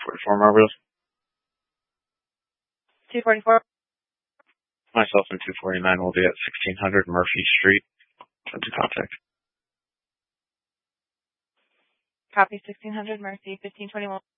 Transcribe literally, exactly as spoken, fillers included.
forty-four Marvels. two forty-four. Myself and two forty-nine will be at sixteen hundred Murphy Street. Into contact. Copy sixteen hundred Murphy, fifteen twenty-one.